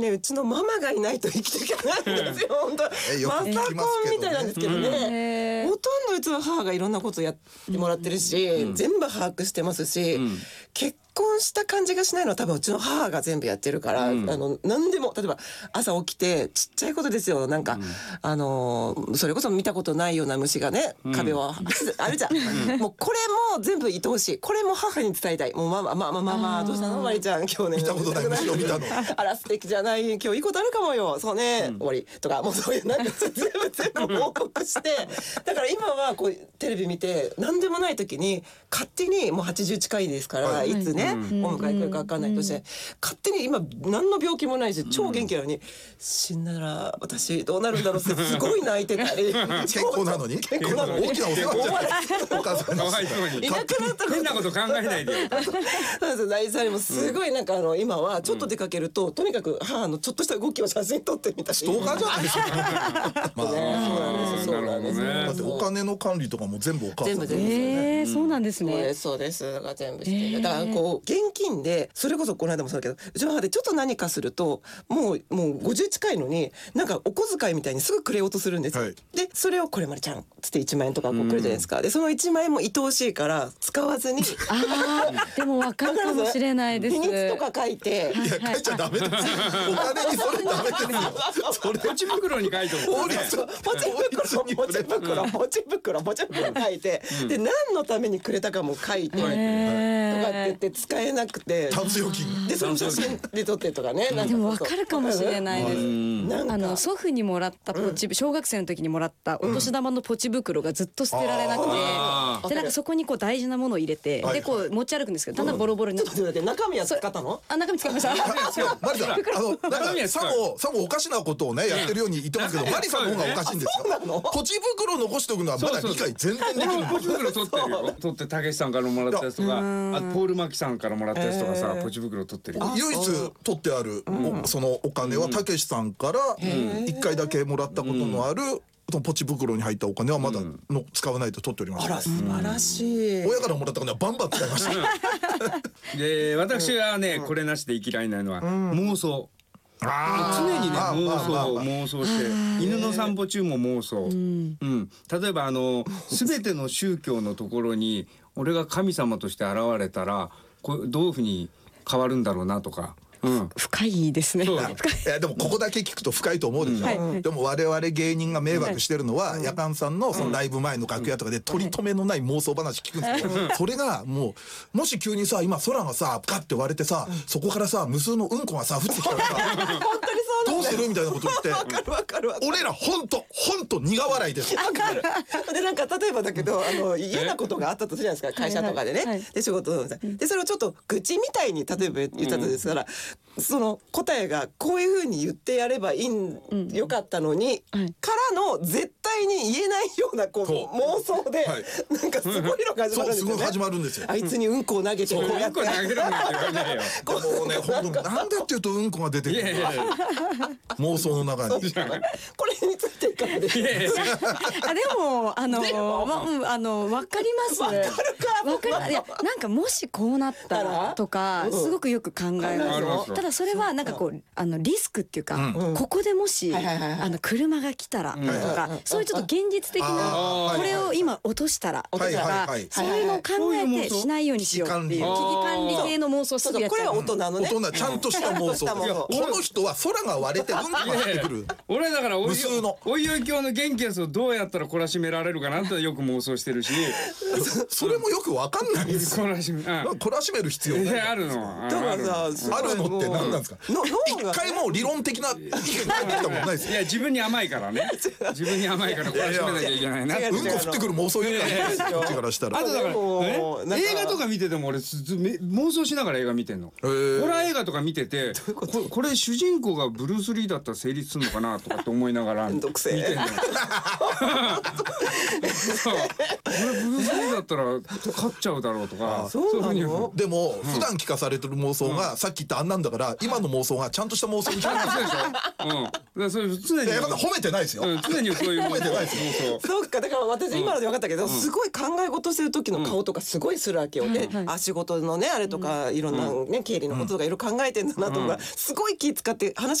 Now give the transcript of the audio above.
ねうちのママがいないと生きていけないんですよ本当。マサコンみたいなんですけどね、ほとんどうちの母がいろんなことやってもらってるし、全部把握してますし、結婚した感じがしないのは多分うちの母が全部やってるから、何でも例えば朝起きてちっちゃいことですよ、なんか、それこそ見たことないような虫がね、壁をあるじゃん、もうこれも全部愛おしい、これも母に伝えたい、もうママどうしたのマリちゃん今日ね見たことない虫を見たのあら素敵じゃない、今日いいことあるかもよ、そうね、終わりとか、もうそういうなんか全部報告してだから今はこうテレビ見て何でもない時に勝手にもう80近いですから、いつねお迎え来るか分かんないとして、勝手に今何の病気もないし超元気なのに、死んだら私どうなるんだろうってすごい泣いてたり健康なのに大きなお世話じゃないお母さんにいなくなったら変なこと考えないでそうです、泣いたりもすごいなんか今はちょっと出かけるととにかく母のちょっとした動きを写真撮ってみたり、 ストーカーじゃないですかそうなんです、 だってお金の管理とかも全部お母さん全部そうなんですね。 そうですだから全部してる、だからこう現金で、それこそこの間もそうだけど、うちの母でちょっと何かするともう50近いのになんかお小遣いみたいにすぐくれようとするんですよ、でそれをこれまでちゃんつって1万円とかこうくるじゃないですか、でその1万円も愛おしいから使わずにでも分かるかもしれないです。 日にちとか書いて、 いや書いちゃダメですよ、お金にそれダメですよ、それポチ袋に書いてる法律ポチ袋書いて、で何のためにくれたかも書いてとかって言って使えなくて、 タンス預金でその写真で撮ってとかね、なんかでも分かるかもしれないです。 なんか祖父にもらったポチ、小学生の時にもらったお年玉のポチ袋がずっと捨てられなくて、でなんかそこにこう大事なものを入れて、でこう持ち歩くんですけど、だんだんボロボロになって、 ちょっと待って中身は使ったの？ 中身使いました。 マリさんなんかさもおかしなことをねやってるように言ってますけど、マリさんの方がおかしいんですよ。ポチ袋残しておくのはまだ理解全然できる。 ポチ袋取ってるよ。取ってたけしさんからもらったやつとか、あとポールマキさんからもらったやつとかさ、ポチ袋取ってるよ。 唯一取ってあるそのお金はたけしさんから1回だけもらったことのあるポチ袋に入ったお金はまだの使わないと取っております。 あら素晴らしい。 親からもらった金はバンバン使いました。 で私がねこれなしで生きられないのは妄想。常にね妄想して、犬の散歩中も妄想、例えば全ての宗教のところに俺が神様として現れたらどういうふうに変わるんだろうなとか。 深いですね。 いやでもここだけ聞くと深いと思うでしょ。でも我々芸人が迷惑してるのは夜間さんのそのライブ前の楽屋とかで取り留めのない妄想話聞くんですけど、それがもし急にさ今空がさガッて割れてさそこからさ無数のうんこがさ降ってきたらさ本当にそうどうするみたいなこと言って、 わかる俺らほんと苦笑いです。 わかる。でなんか例えばだけど嫌なことがあったとするじゃないですか、会社とかでね、で仕事でそれをちょっと愚痴みたいに例えば言ったとですから、その答えがこういう風に言ってやればよかったのにからの絶対に言えないようなこう妄想でなんかすごいのが始まるんですよね。 すごい始まるんですよ。 あいつにうんこを投げてこうやってうんこ投げるなんて言わないよ。 もうね本当なんだっていうとうんこが出てくる妄想の中に。 これについていかがですか？ でもわかります。わかるか。いやなんかもしこうなったらとかすごくよく考えます。ただそれはなんかこうリスクっていうか、ここでもし車が来たらとか、そういうちょっと現実的なこれを今落としたらとか、そういうのを考えてしないようにしようっていう危機管理系の妄想するやつ。 これは大人のね。 大人ちゃんとした妄想。この人は空が割れてうんこが入ってくる。 俺だから無数のおいおい教の元気やつをどうやったら懲らしめられるかなってよく妄想してるし、 それもよくわかんないです。 懲らしめる必要ない。 あるの。 だからさあるのって何なんですか。一回も理論的な意見が出たもんないです。 いや自分に甘いからね。自分に甘いから懲らしめなきゃいけないな。 うんこ降ってくる妄想言うからこっちからしたら。 あとだから映画とか見てても俺妄想しながら映画見てんの。ホラー映画とか見ててこれ主人公がブルース・リーだったら成立するのかなとかって思いながら見てんの。そうこれブルース・リーだったら勝っちゃうだろうとか。 そうなの？ でも普段聞かされてる妄想がさっき言ったあんなんだから今の妄想がちゃんとした妄想に聞こえるでしょ。 それ常に褒めてないですよ。 常にそういう褒めてないですよ。 そうか、だから私今ので分かったけど、すごい考え事してる時の顔とかすごいするわけよ。で仕事のねあれとかいろんなね経理のこととかいろいろ考えてんだなとかすごい気使って話